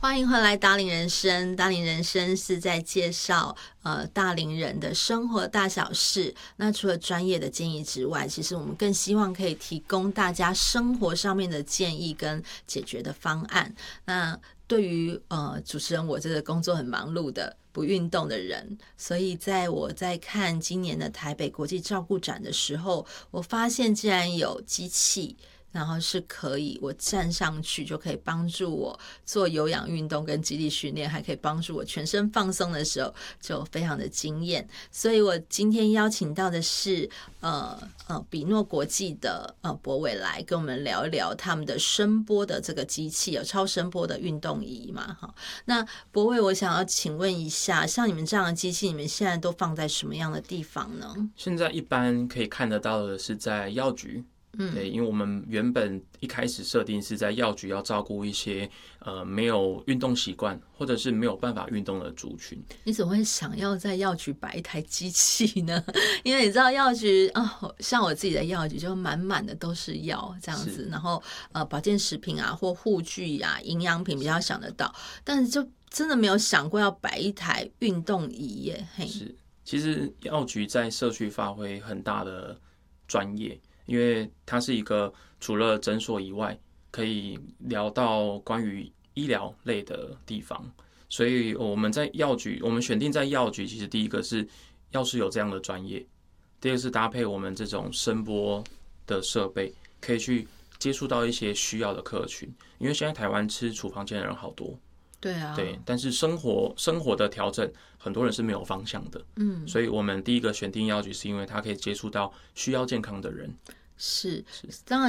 欢迎回来大龄人生。大龄人生是在介绍大龄人的生活大小事。那除了专业的建议之外，其实我们更希望可以提供大家生活上面的建议跟解决的方案。那对于主持人我这个工作很忙碌的不运动的人，所以我在看今年的台北国际照顾展的时候，我发现竟然有机器，然后是可以我站上去就可以帮助我做有氧运动跟肌力训练，还可以帮助我全身放松的时候，就非常的惊艳。所以我今天邀请到的是比诺国际的博伟来跟我们聊一聊他们的声波的这个机器，有超声波的运动仪嘛。那博伟，我想要请问一下，像你们这样的机器，你们现在都放在什么样的地方呢？ 现在一般可以看得到的是在药局。对，因为我们原本一开始设定是在药局要照顾一些没有运动习惯或者是没有办法运动的族群。 你怎么会想要在药局摆一台机器呢？因为你知道药局像我自己的药局就满满的都是药这样子，然后保健食品啊或护具啊营养品比较想得到，但是就真的没有想过要摆一台运动仪耶。 是，其实药局在社区发挥很大的专业。因为它是一个除了诊所以外可以聊到关于医疗类的地方，所以我们在药局，我们选定在药局，其实第一个是药师有这样的专业，第二个是搭配我们这种声波的设备，可以去接触到一些需要的客群。因为现在台湾吃处方间的人好多， 对啊， 对，但是生活的调整，很多人是没有方向的，所以我们第一个选定药局是因为它可以接触到需要健康的人。 是，当然